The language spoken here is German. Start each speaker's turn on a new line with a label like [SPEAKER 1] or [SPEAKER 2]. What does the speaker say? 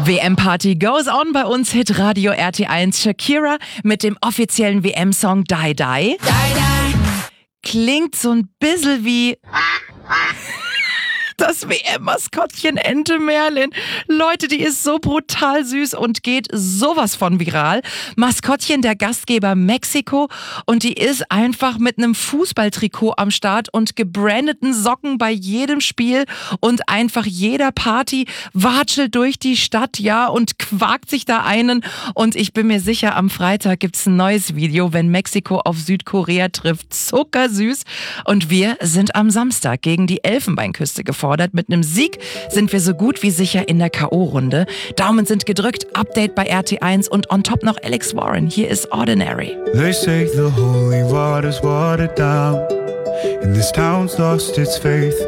[SPEAKER 1] WM-Party goes on bei uns, Hitradio RT1. Shakira mit dem offiziellen WM-Song Die Die. Klingt so ein bisschen wie das WM-Maskottchen Ente Merlin. Leute, die ist so brutal süß und geht sowas von viral. Maskottchen der Gastgeber Mexiko und die ist einfach mit einem Fußballtrikot am Start und gebrandeten Socken bei jedem Spiel und einfach jeder Party watschelt durch die Stadt, ja, und quakt sich da einen. Und ich bin mir sicher, am Freitag gibt's ein neues Video, wenn Mexiko auf Südkorea trifft. Zuckersüß. Und wir sind am Samstag gegen die Elfenbeinküste gefordert. Mit einem Sieg sind wir so gut wie sicher in der K.O.-Runde. Daumen sind gedrückt, Update bei RT1 und on top noch Alex Warren. Hier ist Ordinary.
[SPEAKER 2] They say the holy water's watered down, and this town's lost its faith.